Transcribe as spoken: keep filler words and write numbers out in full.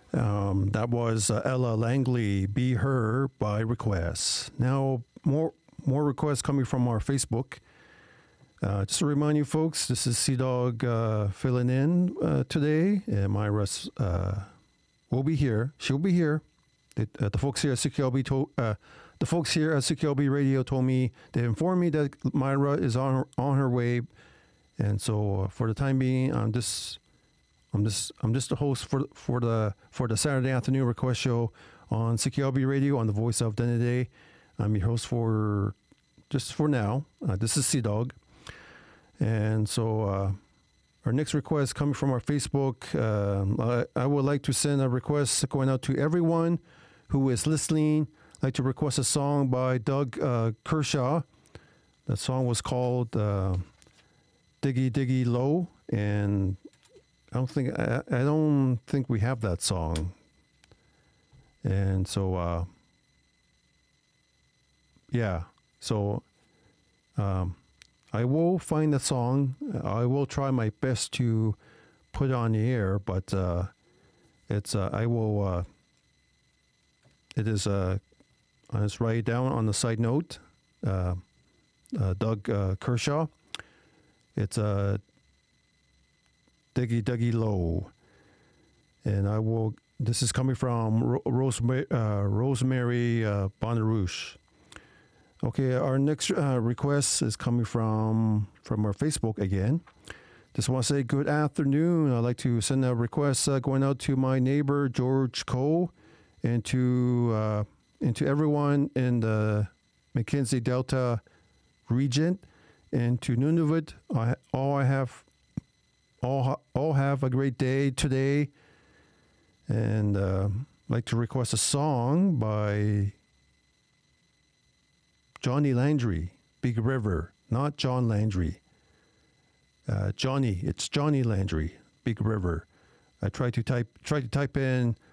Um, that was uh, Ella Langley, Be Her by request. Now, more more requests coming from our Facebook. Uh, just to remind you folks, this is Sea Dog uh, filling in uh, today, and Myra uh, will be here. She'll be here. The, uh, the folks here at C K L B told, uh, the folks here at C K L B Radio told me, they informed me that Myra is on her, on her way, and so uh, for the time being, I'm just I'm just I'm just the host for for the for the Saturday afternoon request show on C K L B Radio on the Voice of Denide. I'm your host for just for now. Uh, this is Sea Dog. And so uh, our next request coming from our Facebook. Uh, I, I would like to send a request going out to everyone who is listening. I'd like to request a song by Doug uh, Kershaw. That song was called uh, Diggy Diggy Low. And I don't think I, I don't think we have that song. And so, uh, yeah. So, um, I will find the song. I will try my best to put it on the air, but uh, it's uh, I will. Uh, it is. Uh, it's right down on the side note. Uh, uh, Doug uh, Kershaw. It's a uh, Diggy Diggy Low, and I will. This is coming from Ro- Rosemary uh, Rosemary uh, Bonnerouche. Okay, our next uh, request is coming from from our Facebook again. Just want to say good afternoon. I'd like to send a request uh, going out to my neighbor George Cole and to uh, and to everyone in the Mackenzie Delta region and to Nunavut. I, all I have, all all have a great day today, and uh, I'd like to request a song by Johnny Landry, Big River, not John Landry. Uh, Johnny, it's Johnny Landry, Big River. I tried to type, tried to type in